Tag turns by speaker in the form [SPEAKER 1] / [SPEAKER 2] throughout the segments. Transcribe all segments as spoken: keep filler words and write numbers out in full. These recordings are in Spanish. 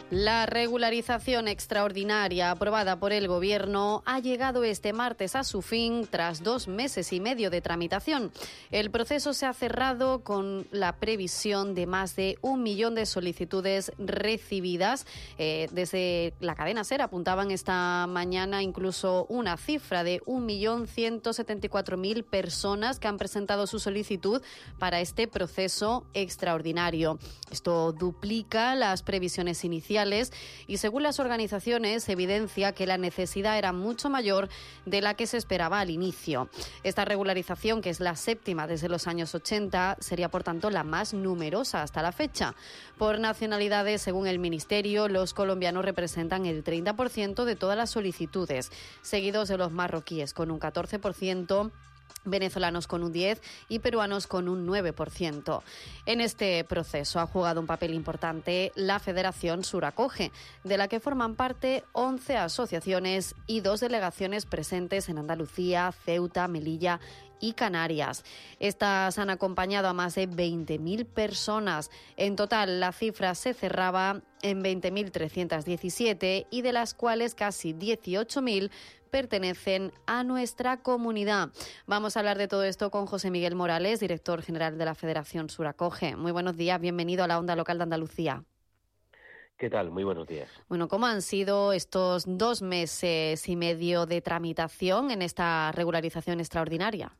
[SPEAKER 1] La regularización extraordinaria aprobada por el Gobierno ha llegado este martes a su fin tras dos meses y medio de tramitación. El proceso se ha cerrado con la previsión de más de un millón de solicitudes recibidas. Eh, desde la cadena SER apuntaban esta mañana incluso una cifra de un millón ciento setenta y cuatro mil personas que han presentado su solicitud para este proceso extraordinario. Esto duplica las previsiones iniciales y, según las organizaciones, evidencia que la necesidad era mucho mayor de la que se esperaba al inicio. Esta regularización, que es la séptima desde los años ochenta, sería, por tanto, la más numerosa hasta la fecha. Por nacionalidades, según el Ministerio, los colombianos representan el treinta por ciento de todas las solicitudes, seguidos de los marroquíes con un catorce por ciento, venezolanos con un diez por ciento y peruanos con un nueve por ciento. En este proceso ha jugado un papel importante la Federación Suracoge, de la que forman parte once asociaciones y dos delegaciones presentes en Andalucía, Ceuta, Melilla y Canarias. Estas han acompañado a más de veinte mil personas. En total, la cifra se cerraba en veinte mil trescientos diecisiete y de las cuales casi dieciocho mil pertenecen a nuestra comunidad. Vamos a hablar de todo esto con José Miguel Morales, director general de la Federación Suracoge. Muy buenos días, bienvenido a la Onda Local de Andalucía.
[SPEAKER 2] ¿Qué tal? Muy buenos días.
[SPEAKER 1] Bueno, ¿cómo han sido estos dos meses y medio de tramitación en esta regularización extraordinaria?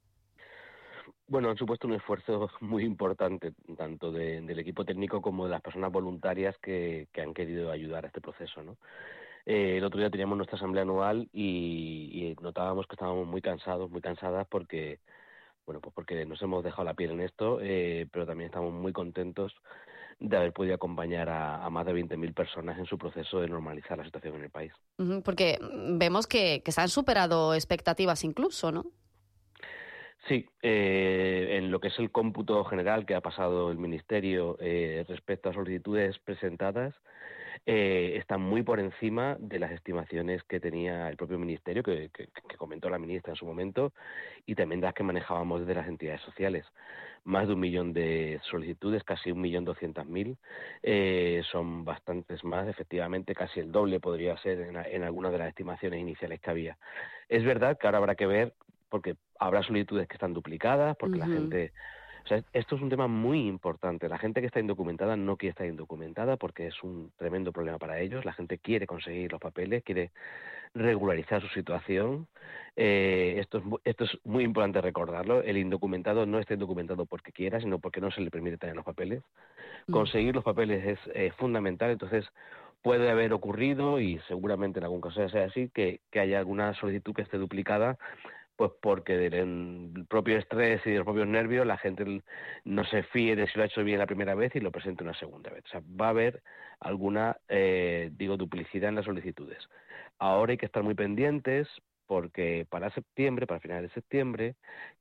[SPEAKER 2] Bueno, han supuesto un esfuerzo muy importante, tanto de, del equipo técnico como de las personas voluntarias que, que han querido ayudar a este proceso, ¿no? Eh, el otro día teníamos nuestra asamblea anual y, y notábamos que estábamos muy cansados, muy cansadas porque, bueno, pues porque nos hemos dejado la piel en esto, eh, pero también estamos muy contentos de haber podido acompañar a, a más de veinte mil personas en su proceso de normalizar la situación en el país.
[SPEAKER 1] Uh-huh, porque vemos que, que se han superado expectativas incluso, ¿no?
[SPEAKER 2] Sí, eh, en lo que es el cómputo general que ha pasado el Ministerio eh, respecto a solicitudes presentadas, eh, está muy por encima de las estimaciones que tenía el propio Ministerio, que, que, que comentó la ministra en su momento, y también las que manejábamos desde las entidades sociales. Más de un millón de solicitudes, casi un millón doscientas mil, eh, son bastantes más, efectivamente, casi el doble podría ser en, en algunas de las estimaciones iniciales que había. Es verdad que ahora habrá que ver, porque habrá solicitudes que están duplicadas, porque uh-huh. la gente... O sea, esto es un tema muy importante. La gente que está indocumentada no quiere estar indocumentada porque es un tremendo problema para ellos. La gente quiere conseguir los papeles, quiere regularizar su situación. Eh, esto, es, esto es muy importante recordarlo. El indocumentado no está indocumentado porque quiera, sino porque no se le permite tener los papeles. Uh-huh. Conseguir los papeles es eh, fundamental, entonces... Puede haber ocurrido, y seguramente en algún caso sea así, que, que haya alguna solicitud que esté duplicada, pues porque del propio estrés y de los propios nervios la gente no se fíe de si lo ha hecho bien la primera vez y lo presente una segunda vez. O sea, va a haber alguna, eh, digo, duplicidad en las solicitudes. Ahora hay que estar muy pendientes porque para septiembre, para finales de septiembre,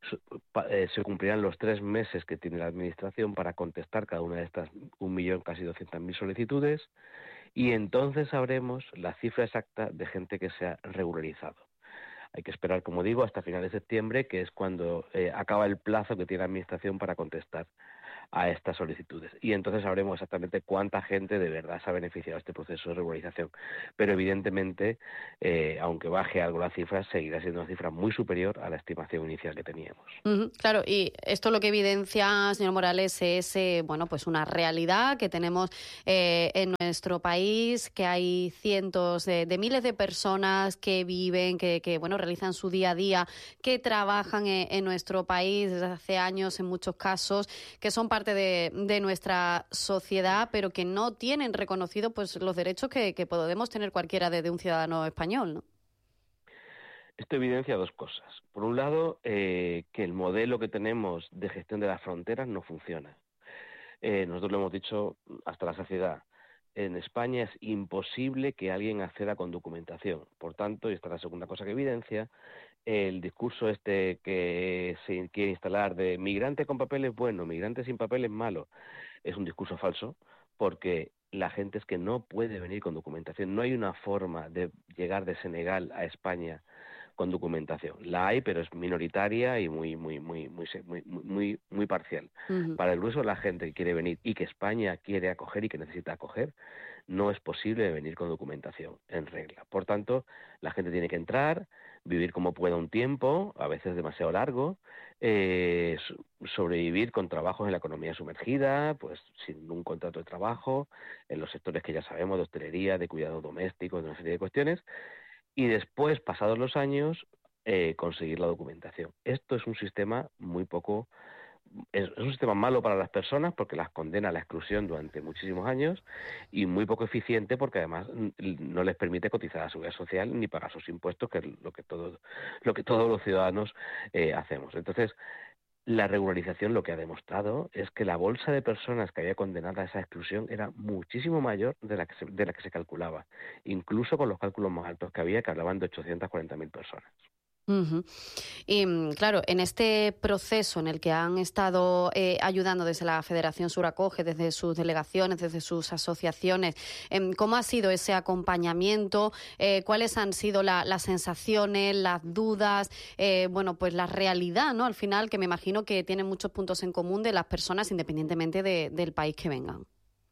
[SPEAKER 2] se cumplirán los tres meses que tiene la Administración para contestar cada una de estas un millón, casi doscientas mil solicitudes, y entonces sabremos la cifra exacta de gente que se ha regularizado. Hay que esperar, como digo, hasta finales de septiembre, que es cuando eh, acaba el plazo que tiene la Administración para contestar a estas solicitudes. Y entonces sabremos exactamente cuánta gente de verdad se ha beneficiado de este proceso de regularización. Pero evidentemente, eh, aunque baje algo la cifra, seguirá siendo una cifra muy superior a la estimación inicial que teníamos.
[SPEAKER 1] Uh-huh, claro, y esto lo que evidencia, señor Morales, es eh, bueno, pues una realidad que tenemos eh, en nuestro país, que hay cientos de, de miles de personas que viven, que, que bueno, realizan su día a día, que trabajan en, en nuestro país desde hace años en muchos casos, que son parte De, de nuestra sociedad, pero que no tienen reconocido pues los derechos que, que podemos tener cualquiera de, de un ciudadano español, ¿no?
[SPEAKER 2] Esto evidencia dos cosas. Por un lado, eh, que el modelo que tenemos de gestión de las fronteras no funciona. Eh, nosotros lo hemos dicho hasta la saciedad. En España es imposible que alguien acceda con documentación. Por tanto, y esta es la segunda cosa que evidencia, el discurso este que se quiere instalar de migrante con papeles bueno, migrante sin papeles malo, es un discurso falso, porque la gente es que no puede venir con documentación. No hay una forma de llegar de Senegal a España con documentación. La hay, pero es minoritaria y muy muy muy muy muy muy, muy parcial.
[SPEAKER 1] Uh-huh.
[SPEAKER 2] Para el grueso de la gente que quiere venir y que España quiere acoger y que necesita acoger, no es posible venir con documentación en regla. Por tanto, la gente tiene que entrar, vivir como pueda un tiempo, a veces demasiado largo, eh, sobrevivir con trabajos en la economía sumergida, pues sin un contrato de trabajo, en los sectores que ya sabemos, de hostelería, de cuidados domésticos, de una serie de cuestiones, y después, pasados los años, eh, conseguir la documentación. Esto es un sistema muy poco... Es un sistema malo para las personas porque las condena a la exclusión durante muchísimos años y muy poco eficiente porque además no les permite cotizar a la seguridad social ni pagar sus impuestos, que es lo que todos, lo que todos los ciudadanos eh, hacemos. Entonces, la regularización lo que ha demostrado es que la bolsa de personas que había condenado a esa exclusión era muchísimo mayor de la que se, de la que se calculaba, incluso con los cálculos más altos que había, que hablaban de ochocientas cuarenta mil personas.
[SPEAKER 1] Uh-huh. Y claro, en este proceso en el que han estado eh, ayudando desde la Federación Sur Acoge, desde sus delegaciones, desde sus asociaciones, eh, ¿cómo ha sido ese acompañamiento? Eh, ¿Cuáles han sido la, las sensaciones, las dudas, eh, bueno, pues la realidad, ¿no? Al final, que me imagino que tienen muchos puntos en común de las personas independientemente de, del país que vengan.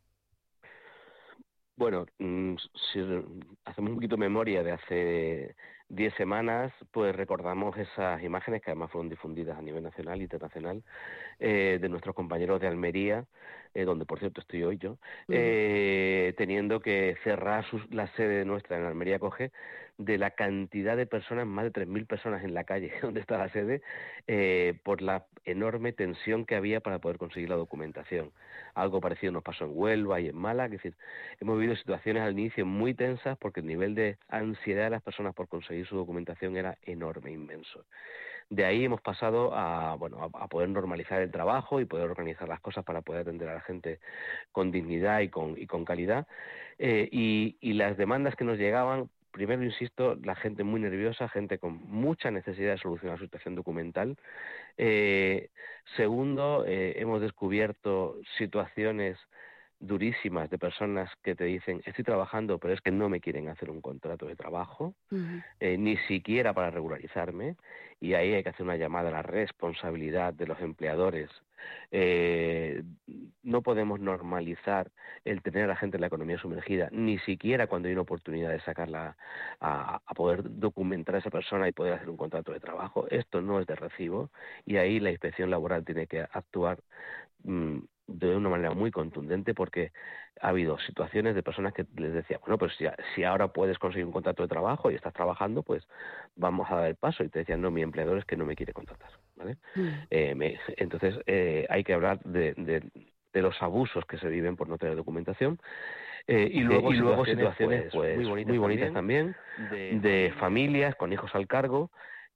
[SPEAKER 2] Bueno, si hacemos un poquito de memoria de hace diez semanas, pues recordamos esas imágenes que además fueron difundidas a nivel nacional e internacional, eh, de nuestros compañeros de Almería, eh, donde por cierto estoy hoy yo, eh, uh-huh. teniendo que cerrar sus, la sede nuestra en Almería Acoge, de la cantidad de personas, más de tres mil personas en la calle donde está la sede, eh, por la enorme tensión que había para poder conseguir la documentación. Algo parecido nos pasó en Huelva y en Málaga, es decir, hemos vivido situaciones al inicio muy tensas porque el nivel de ansiedad de las personas por conseguir su documentación era enorme, inmenso. De ahí hemos pasado a, bueno, a, a poder normalizar el trabajo y poder organizar las cosas para poder atender a la gente con dignidad y con, y con calidad. Eh, y, y las demandas que nos llegaban, primero, insisto, la gente muy nerviosa, gente con mucha necesidad de solucionar su situación documental. Eh, segundo, eh, hemos descubierto situaciones durísimas de personas que te dicen, estoy trabajando, pero es que no me quieren hacer un contrato de trabajo, uh-huh. eh, ni siquiera para regularizarme, y ahí hay que hacer una llamada a la responsabilidad de los empleadores. Eh, no podemos normalizar el tener a la gente en la economía sumergida, ni siquiera cuando hay una oportunidad de sacarla a, a poder documentar a esa persona y poder hacer un contrato de trabajo. Esto no es de recibo, y ahí la inspección laboral tiene que actuar mmm, de una manera muy contundente, porque ha habido situaciones de personas que les decía, bueno, pues si, si ahora puedes conseguir un contrato de trabajo y estás trabajando, pues vamos a dar el paso. Y te decían, no, mi empleador es que no me quiere contratar, ¿vale? Mm. Eh, me, entonces, eh, hay que hablar de, de, de los abusos que se viven por no tener documentación. Eh, y luego, eh, y luego situaciones, situaciones pues, pues, muy bonitas, muy bonitas también, también de, de familias con hijos al cargo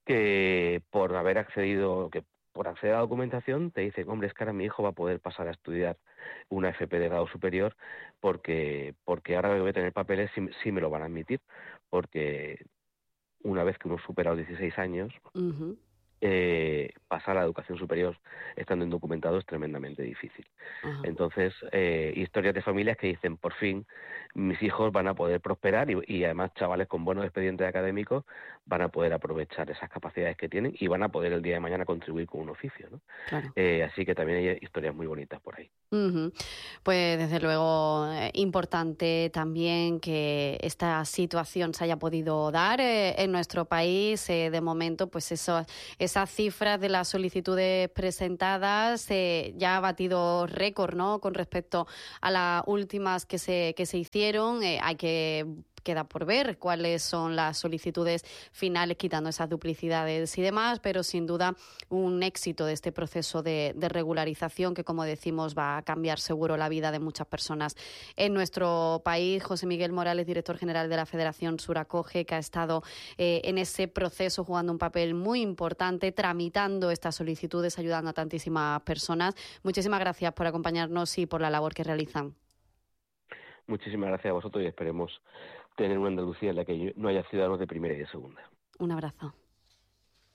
[SPEAKER 2] que por haber accedido... que por acceder a la documentación, te dicen, hombre, es que ahora mi hijo va a poder pasar a estudiar una F P de grado superior porque porque ahora que voy a tener papeles sí, sí me lo van a admitir, porque una vez que uno supera los dieciséis años, uh-huh. eh, pasar a la educación superior estando indocumentado es tremendamente difícil. Uh-huh. Entonces, eh, historias de familias que dicen, por fin, mis hijos van a poder prosperar y, y además chavales con buenos expedientes académicos van a poder aprovechar esas capacidades que tienen y van a poder el día de mañana contribuir con un oficio, ¿no? Claro. Eh, así que también hay historias muy bonitas por ahí.
[SPEAKER 1] Uh-huh. Pues desde luego eh, importante también que esta situación se haya podido dar eh, en nuestro país. Eh, de momento, pues eso, esas cifras de las solicitudes presentadas eh, ya ha batido récord, ¿no? Con respecto a las últimas que se que se hicieron. Eh, hay que Queda por ver cuáles son las solicitudes finales, quitando esas duplicidades y demás, pero sin duda un éxito de este proceso de, de regularización que, como decimos, va a cambiar seguro la vida de muchas personas en nuestro país. José Miguel Morales, director general de la Federación Sur Acoge, que ha estado eh, en ese proceso jugando un papel muy importante, tramitando estas solicitudes, ayudando a tantísimas personas. Muchísimas gracias por acompañarnos y por la labor que realizan.
[SPEAKER 2] Muchísimas gracias a vosotros y esperemos tener una Andalucía en la que no haya ciudadanos de primera y de segunda.
[SPEAKER 1] Un abrazo.